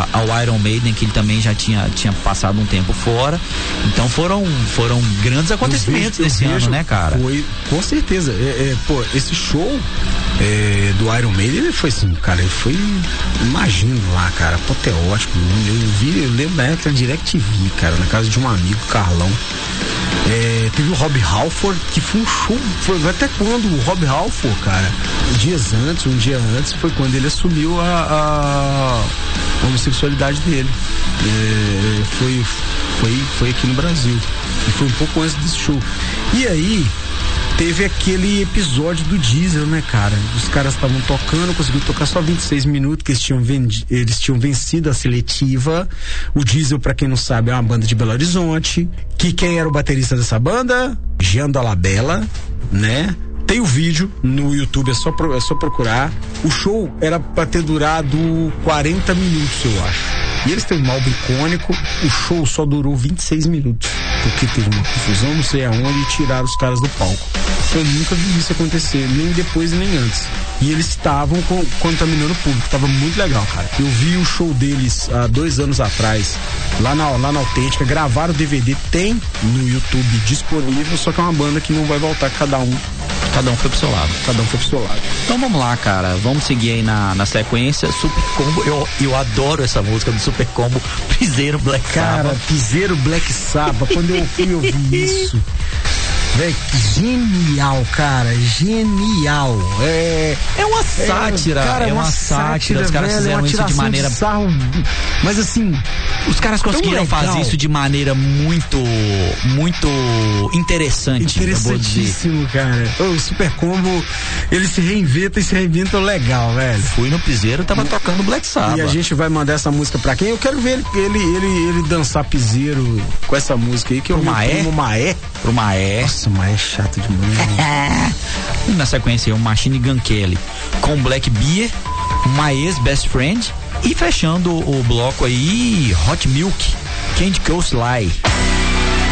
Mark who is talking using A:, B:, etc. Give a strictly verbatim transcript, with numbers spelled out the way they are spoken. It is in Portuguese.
A: a, ao Iron Maiden, que ele também já tinha, tinha passado um tempo fora. Então foram, foram grandes acontecimentos
B: vejo,
A: nesse ano, né, cara?
B: Foi, com certeza. É, é, pô, esse show é, do Iron Maiden, ele foi assim, cara, ele foi, imagino lá, cara, apoteótico. Eu vi, eu lembro da época da DirecTV, cara, na casa de um amigo, Carlão. É, teve o Rob Halford, que foi um show, foi até quando o Rob Halford, cara, dias antes, um dia antes, foi quando ele assumiu a, a homossexualidade dele. É, foi, foi, foi aqui no Brasil. E foi um pouco antes desse show. E aí, teve aquele episódio do Diesel, né, cara? Os caras estavam tocando, conseguiram tocar só vinte e seis minutos, que eles tinham, vendi, eles tinham vencido a seletiva. O Diesel, pra quem não sabe, é uma banda de Belo Horizonte. Que quem era o baterista dessa banda? Jean Dolabella, né? Tem o vídeo no YouTube, é só, pro, é só procurar. O show era pra ter durado quarenta minutos, eu acho. E eles têm um álbum icônico, o show só durou vinte e seis minutos, porque teve uma confusão, não sei aonde, e tiraram os caras do palco. Eu nunca vi isso acontecer, nem depois nem antes. E eles estavam com, contaminando o público, tava muito legal, cara. Eu vi o show deles há dois anos atrás, lá na, lá na Autêntica, gravaram o D V D, tem no YouTube disponível, só que é uma banda que não vai voltar, cada um.
A: Cada um foi pro seu lado.
B: Cada um foi pro seu lado.
A: Então vamos lá, cara. Vamos seguir aí na, na sequência. Super Combo. Eu, eu adoro essa música do Super Combo. Piseiro Black Sabbath.
B: Cara, Piseiro Black Sabbath. Quando eu fui ouvir isso, velho, genial, cara. Genial. É,
A: é uma sátira. É, cara, é uma, uma sátira. sátira. Os caras velho, fizeram isso de maneira.
B: De sarro, mas assim.
A: Os caras conseguiram fazer isso de maneira muito, muito interessante.
B: Interessantíssimo, cara. O Super Combo, ele se reinventa e se reinventa legal, velho.
A: Fui no piseiro, tava tocando Black Sabbath.
B: E a gente vai mandar essa música pra quem? Eu quero ver ele, ele, ele, ele dançar piseiro com essa música aí, que eu
A: Pro Maé?
B: Pro Maé.
A: Pro Maé.
B: Nossa, o Maé é chato demais.
A: E na sequência aí, o Machine Gun Kelly com Black Beer, Maé's Best Friend. E fechando o bloco aí, Hot Milk, Candy Coast Lie.